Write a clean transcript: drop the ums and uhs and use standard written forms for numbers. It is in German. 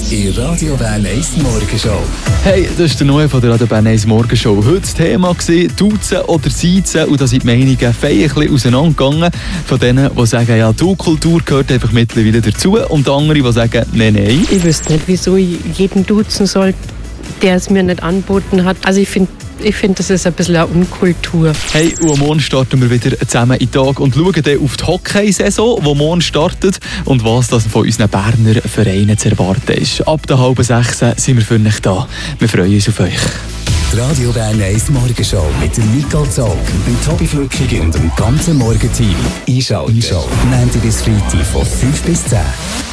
in Radio Bern 1 Morgenshow. Hey, das ist der Neue von der Radio Bern 1 Morgenshow. Heute das Thema war Duzen oder Siezen, und da sind die Meinungen fein ein bisschen auseinandergegangen. Von denen, die sagen, ja, Du-Kultur gehört einfach mittlerweile dazu, und andere, die sagen, nein. Ich wüsste nicht, wieso ich jeden duzen soll, der es mir nicht angeboten hat. Also ich finde, das ist ein bisschen eine Unkultur. Hey, und morgen starten wir wieder zusammen in den Tag und schauen dann auf die Hockey-Saison, die morgen startet, und was das von unseren Berner Vereinen zu erwarten ist. Ab der 5:30 sind wir für euch da. Wir freuen uns auf euch. Die Radio Bern 1 Morgenshow mit dem Nicole Zog, dem Tobi Flückig und dem ganzen Morgenteam. Einschalten. Montag bis Freitag von 5 bis 10.